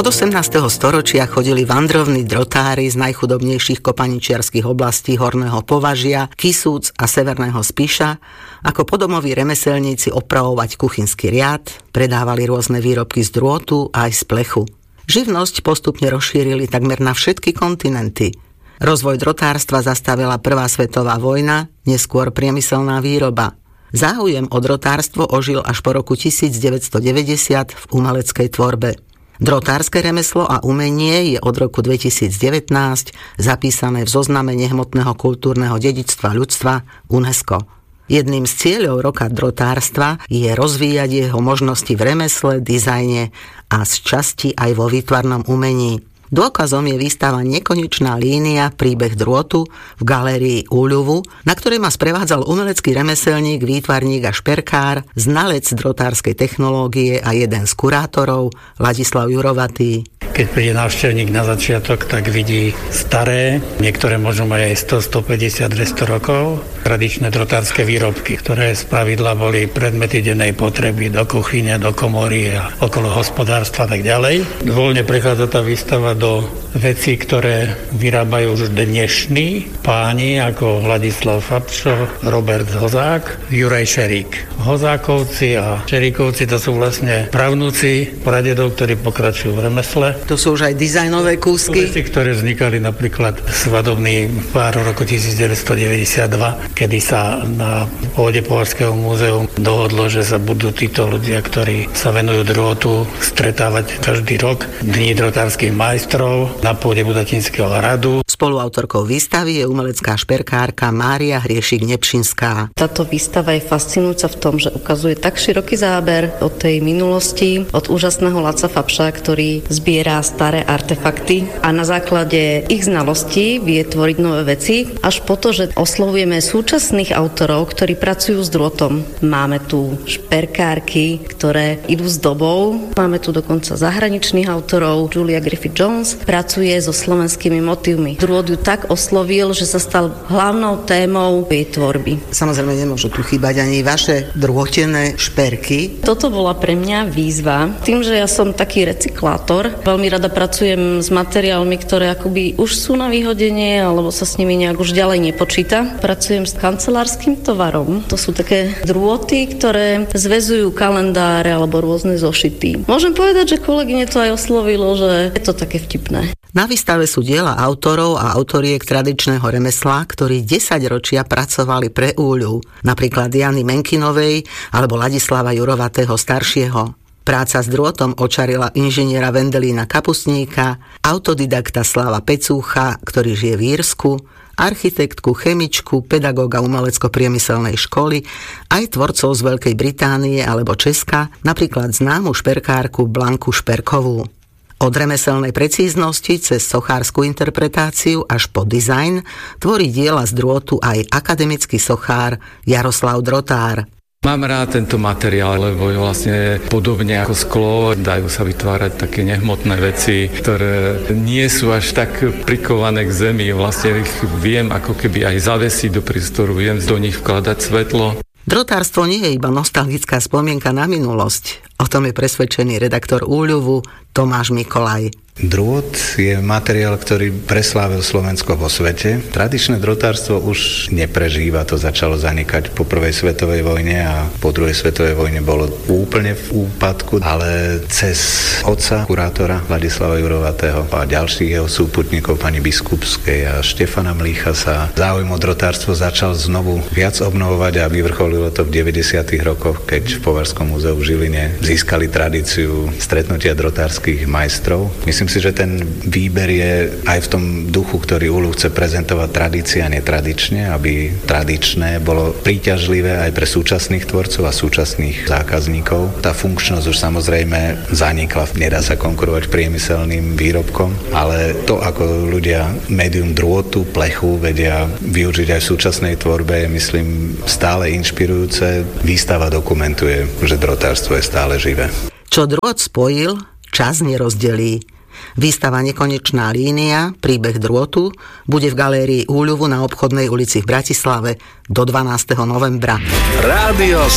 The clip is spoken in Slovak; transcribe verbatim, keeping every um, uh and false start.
Od osemnásteho storočia chodili vandrovní drotári z najchudobnejších kopaničiarskych oblastí Horného Považia, Kisúc a Severného Spiša ako podomoví remeselníci opravovať kuchynský riad, predávali rôzne výrobky z drôtu a aj z plechu. Živnosť postupne rozšírili takmer na všetky kontinenty. Rozvoj drotárstva zastavila Prvá svetová vojna, neskôr priemyselná výroba. Záujem o drotárstvo ožil až po roku devätnásťstodeväťdesiat v umeleckej tvorbe. Drotárske remeslo a umenie je od roku dvetisícdevätnásť zapísané v zozname nehmotného kultúrneho dedičstva ľudstva UNESCO. Jedným z cieľov roka drotárstva je rozvíjať jeho možnosti v remesle, dizajne a z časti aj vo výtvarnom umení. Dôkazom je výstava Nekonečná línia príbeh drôtu v galérii Úľuvu, na ktorej ma sprevádzal umelecký remeselník, výtvarník a šperkár, znalec drotárskej technológie a jeden z kurátorov, Ladislav Jurovatý. Keď príde návštevník na začiatok, tak vidí staré, niektoré možno majú aj sto, stopäťdesiat, dvesto rokov, tradičné drotárske výrobky, ktoré spravidla boli predmety dennej potreby do kuchyne, do komory a okolo hospodárstva a tak ďalej. Voľne prechádza tá výstava do vecí, ktoré vyrábajú už dnešní páni ako Vladislav Fabčo, Robert Hozák, Juraj Šerík. Hozákovci a Šeríkovci to sú vlastne pravnúci pradedov, ktorí pokračujú v remesle. To sú už aj dizajnové kúsky. Veci, ktoré vznikali napríklad svadobný pár roku devätnásťstodeväťdesiatdva, kedy sa na pôde Považského múzeu dohodlo, že sa budú títo ľudia, ktorí sa venujú drôtu, stretávať každý rok Dni drotárskych majstrov na pôde Budatinského hradu. Spoluautorkou výstavy je umelecká šperkárka Mária Hriešik-Nepšinská. Táto výstava je fascinujúca v tom, že ukazuje tak široký záber od tej minulosti, od úžasného Laca Fabša, ktorý zbiera staré artefakty a na základe ich znalostí vie tvoriť nové veci, až po to, že oslovujeme súčasných autorov, ktorí pracujú s drôtom. Máme tu šperkárky, ktoré idú s dobou, máme tu dokonca zahraničných autorov. Julia Griffith-Jones pracuje so slovenskými motívmi. Drôt ju tak oslovil, že sa stal hlavnou témou jej tvorby. Samozrejme nemôžu tu chýbať ani vaše drôtené šperky. Toto bola pre mňa výzva. Tým, že ja som taký recyklátor, veľmi rada pracujem s materiálmi, ktoré akoby už sú na vyhodenie, alebo sa s nimi nejak už ďalej nepočíta. Pracujem s kancelárskym tovarom. To sú také drôty, ktoré zväzujú kalendáre alebo rôzne zošity. Môžem povedať, že kolegyne to aj oslovilo, že je to také vtipné. Na výstave sú diela autorov a autoriek tradičného remesla, ktorí desaťročia pracovali pre Úľu, napríklad Jany Menkinovej alebo Ladislava Jurovatého staršieho. Práca s drôtom očarila inžiniera Vendelína Kapustníka, autodidakta Slava Pecúcha, ktorý žije v Írsku, architektku, chemičku, pedagóga umelecko-priemyselnej školy, aj tvorcov z Veľkej Británie alebo Česka, napríklad známu šperkárku Blanku Šperkovú. Od remeselnej precíznosti cez sochárskú interpretáciu až po dizajn tvorí diela z drôtu aj akademický sochár Jaroslav Drotár. Mám rád tento materiál, lebo je vlastne podobne ako sklo, dajú sa vytvárať také nehmotné veci, ktoré nie sú až tak prikované k zemi. Vlastne ich viem ako keby aj zavesiť do priestoru, viem do nich vkladať svetlo. Drotárstvo nie je iba nostalgická spomienka na minulosť. O tom je presvedčený redaktor Úľuvu Tomáš Mikolaj. Drôt je materiál, ktorý preslávil Slovensko vo svete. Tradičné drotárstvo už neprežíva, to začalo zanikať po prvej svetovej vojne a po druhej svetovej vojne bolo úplne v úpadku, ale cez otca kurátora Vladislava Jurovatého a ďalších jeho súputníkov, pani Biskupskej a Štefana Mlícha, sa záujem o drotárstvo začal znovu viac obnovovať a vyvrcholilo to v deväťdesiatych rokoch, keď v Považskom múzeu v Žiline získali tradíciu stretnutia drotárskych majstrov. Myslím si, že ten výber je aj v tom duchu, ktorý Úľu chce prezentovať tradícia netradične, aby tradičné bolo príťažlivé aj pre súčasných tvorcov a súčasných zákazníkov. Tá funkčnosť už samozrejme zanikla, nedá sa konkurovať priemyselným výrobkom, ale to, ako ľudia médium drôtu, plechu vedia využiť aj v súčasnej tvorbe, je, myslím, stále inšpirujúce. Výstava dokumentuje, že drotárstvo je stále živé. Čo drôt spojil, čas nerozdelí. Výstava Nekonečná línia, príbeh drôtu, bude v galérii Úľuvu na Obchodnej ulici v Bratislave do dvanásteho novembra. Rádio